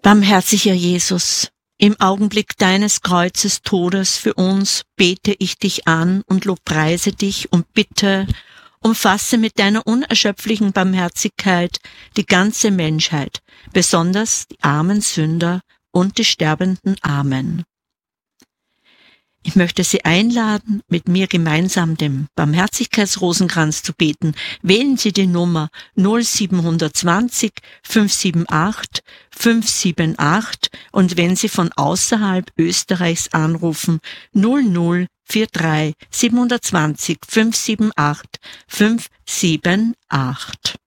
Barmherziger Jesus, im Augenblick deines Kreuzes Todes für uns bete ich dich an und lobpreise dich und bitte, umfasse mit deiner unerschöpflichen Barmherzigkeit die ganze Menschheit, besonders die armen Sünder und die Sterbenden. Amen. Ich möchte Sie einladen, mit mir gemeinsam den Barmherzigkeitsrosenkranz zu beten. Wählen Sie die Nummer 0720 578 578 und wenn Sie von außerhalb Österreichs anrufen, 0043 720 578 578.